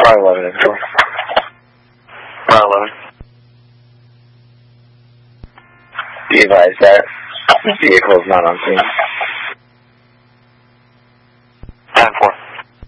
11 and 4. 11. Be advised that vehicle is not on scene.